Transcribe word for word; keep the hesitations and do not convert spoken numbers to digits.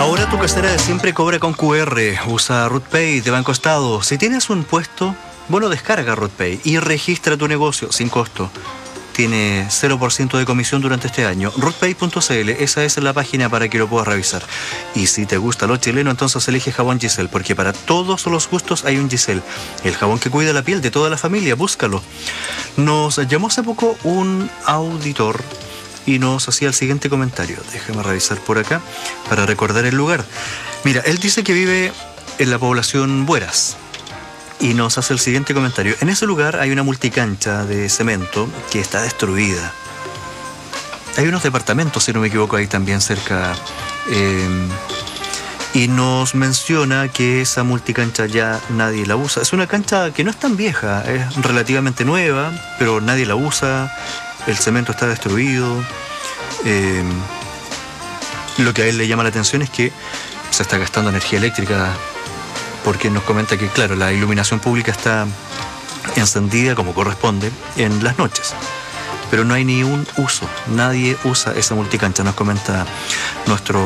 Ahora tu casera de siempre cobra con Q R. Usa RootPay de Banco Estado. Si tienes un puesto, bueno, descarga RootPay y registra tu negocio sin costo. Tiene cero por ciento de comisión durante este año. rootpay punto c l, esa es la página para que lo puedas revisar. Y si te gusta lo chileno, entonces elige jabón Giselle, porque para todos los gustos hay un Giselle. El jabón que cuida la piel de toda la familia, búscalo. Nos llamó hace poco un auditor y nos hacía el siguiente comentario. Déjame revisar por acá para recordar el lugar. Mira, él dice que vive en la población Bueras. Y nos hace el siguiente comentario. En ese lugar hay una multicancha de cemento que está destruida. Hay unos departamentos, si no me equivoco, ahí también cerca. Eh, y nos menciona que esa multicancha ya nadie la usa. Es una cancha que no es tan vieja, es relativamente nueva, pero nadie la usa. El cemento está destruido. Eh, lo que a él le llama la atención es que se está gastando energía eléctrica, porque nos comenta que, claro, la iluminación pública está encendida como corresponde en las noches, pero no hay ni un uso, nadie usa esa multicancha, nos comenta nuestro